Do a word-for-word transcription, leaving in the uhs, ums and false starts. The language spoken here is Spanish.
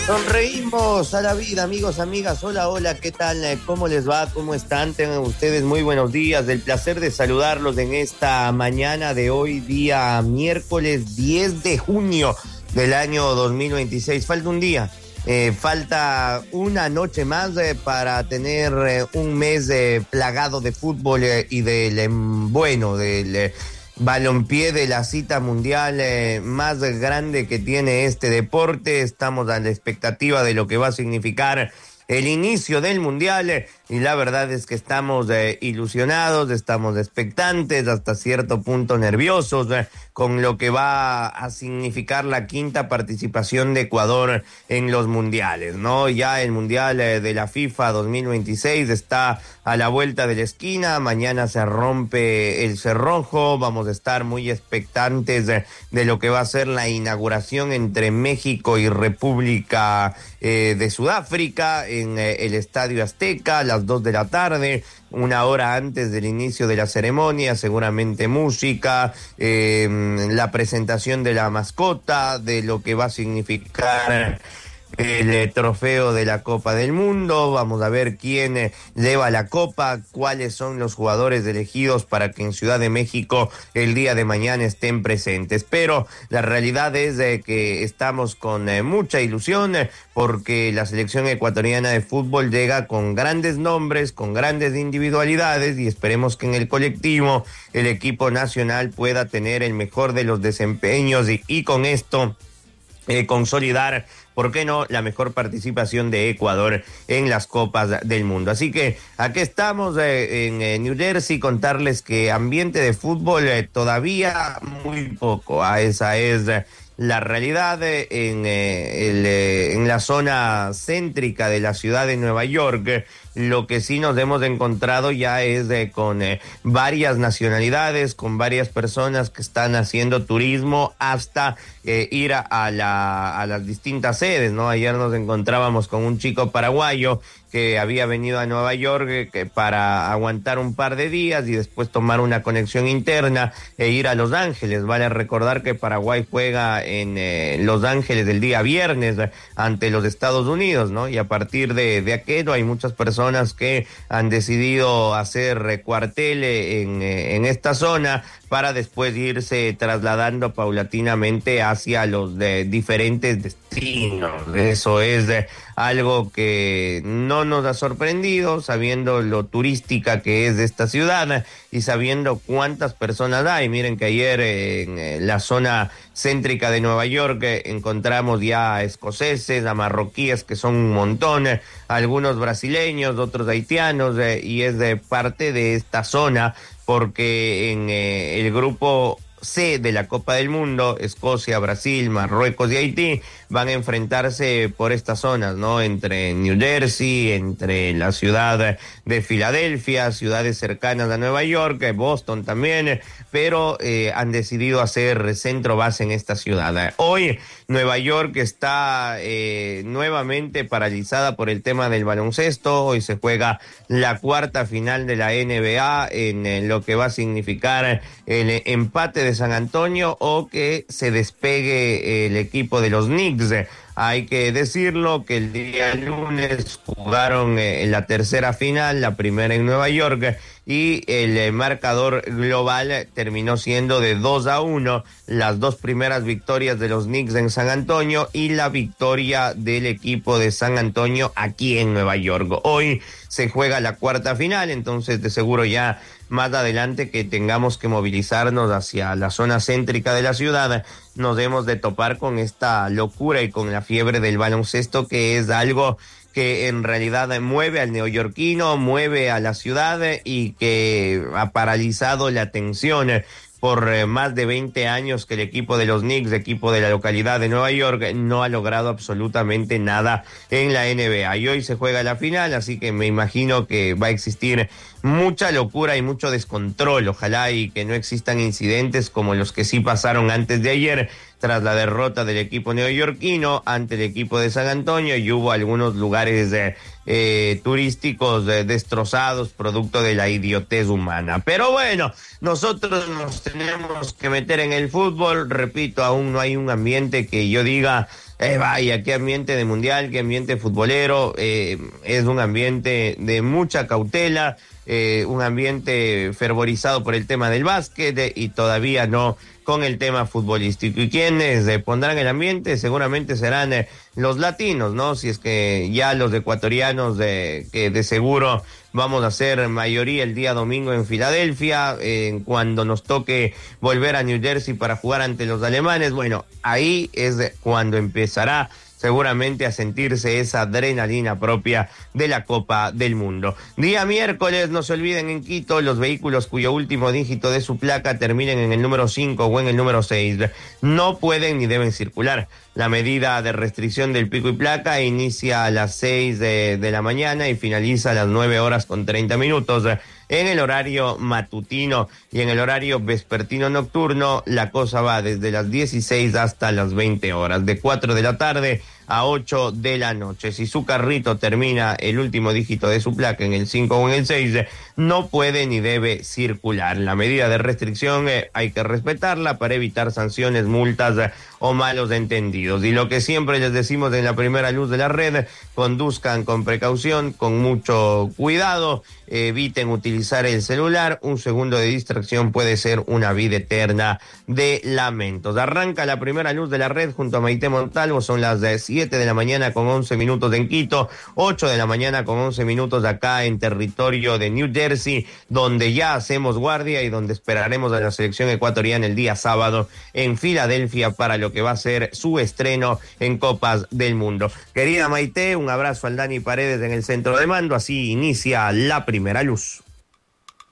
Sonreímos a la vida, amigos, amigas. Hola, hola, ¿qué tal? ¿Cómo les va? ¿Cómo están? Tengan ustedes muy buenos días. Del placer de saludarlos en esta mañana de hoy, día miércoles diez de junio del año dos mil veintiséis. Falta un día, eh, falta una noche más eh, para tener eh, un mes eh, plagado de fútbol eh, y del, eh, bueno, del... Eh, balompié de la cita mundial eh, más grande que tiene este deporte. Estamos a la expectativa de lo que va a significar el inicio del mundial eh, y la verdad es que estamos eh, ilusionados, estamos expectantes, hasta cierto punto nerviosos eh, con lo que va a significar la quinta participación de Ecuador en los mundiales, ¿no? Ya el mundial eh, de la FIFA dos mil veintiséis está a la vuelta de la esquina. Mañana se rompe el cerrojo. Vamos a estar muy expectantes de, de lo que va a ser la inauguración entre México y República eh, de Sudáfrica en eh, el Estadio Azteca a las dos de la tarde, una hora antes del inicio de la ceremonia. Seguramente música, eh, la presentación de la mascota, de lo que va a significar el eh, trofeo de la Copa del Mundo. Vamos a ver quién eh, lleva la copa, cuáles son los jugadores elegidos para que en Ciudad de México el día de mañana estén presentes. Pero la realidad es eh, que estamos con eh, mucha ilusión eh, porque la selección ecuatoriana de fútbol llega con grandes nombres, con grandes individualidades, y esperemos que en el colectivo el equipo nacional pueda tener el mejor de los desempeños y, y con esto eh, consolidar, ¿por qué no?, la mejor participación de Ecuador en las Copas del Mundo. Así que aquí estamos eh, en eh, New Jersey. Contarles que ambiente de fútbol eh, todavía muy poco. Ah, esa es eh, la realidad eh, en, eh, el, eh, en la zona céntrica de la ciudad de Nueva York. Eh, Lo que sí nos hemos encontrado ya es de, con eh, varias nacionalidades, con varias personas que están haciendo turismo hasta eh, ir a, a, la, a las distintas sedes, ¿no? Ayer nos encontrábamos con un chico paraguayo que había venido a Nueva York eh, que para aguantar un par de días y después tomar una conexión interna e ir a Los Ángeles. Vale recordar que Paraguay juega en eh, Los Ángeles el día viernes eh, ante los Estados Unidos, ¿no? Y a partir de, de aquello hay muchas personas que han decidido hacer cuartel en, en esta zona para después irse trasladando paulatinamente hacia los de diferentes destinos. Eso es de algo que no nos ha sorprendido, sabiendo lo turística que es de esta ciudad y sabiendo cuántas personas hay. Miren que ayer en la zona céntrica de Nueva York encontramos ya a escoceses, a marroquíes, que son un montón, algunos brasileños, otros haitianos, y es de parte de esta zona, porque en eh, el grupo C de la Copa del Mundo, Escocia, Brasil, Marruecos y Haití van a enfrentarse por estas zonas, ¿no? Entre New Jersey, entre la ciudad de Filadelfia, ciudades cercanas a Nueva York, Boston también, pero eh, han decidido hacer centro base en esta ciudad. Hoy Nueva York está eh, nuevamente paralizada por el tema del baloncesto. Hoy se juega la cuarta final de la N B A en, en lo que va a significar el empate de San Antonio o que se despegue el equipo de los Knicks. Hay que decirlo que el día lunes jugaron eh, en la tercera final, la primera en Nueva York, y el eh, marcador global terminó siendo de dos a uno, las dos primeras victorias de los Knicks en San Antonio y la victoria del equipo de San Antonio aquí en Nueva York. Hoy se juega la cuarta final, entonces de seguro ya más adelante que tengamos que movilizarnos hacia la zona céntrica de la ciudad, nos debemos de topar con esta locura y con la fiebre del baloncesto, que es algo que en realidad mueve al neoyorquino, mueve a la ciudad y que ha paralizado la atención por eh, más de veinte años que el equipo de los Knicks, equipo de la localidad de Nueva York, no ha logrado absolutamente nada en la N B A. Y hoy se juega la final, así que me imagino que va a existir mucha locura y mucho descontrol. Ojalá y que no existan incidentes como los que sí pasaron antes de ayer, tras la derrota del equipo neoyorquino ante el equipo de San Antonio, y hubo algunos lugares eh, eh, turísticos eh, destrozados producto de la idiotez humana. Pero bueno, nosotros nos tenemos que meter en el fútbol. Repito, aún no hay un ambiente que yo diga, eh, vaya, qué ambiente de mundial, qué ambiente futbolero. Eh, es un ambiente de mucha cautela, eh, un ambiente fervorizado por el tema del básquet eh, y todavía no con el tema futbolístico. ¿Y quiénes eh, pondrán el ambiente? Seguramente serán eh, los latinos, ¿no? Si es que ya los ecuatorianos, de, que de seguro vamos a ser mayoría el día domingo en Filadelfia, eh, cuando nos toque volver a New Jersey para jugar ante los alemanes. Bueno, ahí es cuando empezará seguramente a sentirse esa adrenalina propia de la Copa del Mundo. Día miércoles, no se olviden, en Quito, los vehículos cuyo último dígito de su placa terminen en el número cinco o en el número seis no pueden ni deben circular. La medida de restricción del pico y placa inicia a las seis de, de la mañana y finaliza a las nueve horas con treinta minutos. En el horario matutino y en el horario vespertino nocturno, la cosa va desde las dieciséis hasta las veinte horas, de cuatro de la tarde a ocho de la noche. Si su carrito termina el último dígito de su placa en el cinco o en el seis, no puede ni debe circular. La medida de restricción eh, hay que respetarla para evitar sanciones, multas eh, o malos entendidos. Y lo que siempre les decimos en la primera luz de la red, conduzcan con precaución, con mucho cuidado, eh, eviten utilizar el celular. Un segundo de distracción puede ser una vida eterna de lamentos. Arranca la primera luz de la red junto a Maite Montalvo, son las siete de la mañana con once minutos en Quito, ocho de la mañana con once minutos acá en territorio de New Jersey, donde ya hacemos guardia y donde esperaremos a la selección ecuatoriana el día sábado en Filadelfia para lo que va a ser su estreno en Copas del Mundo. Querida Maite, un abrazo al Dani Paredes en el centro de mando. Así inicia la primera luz.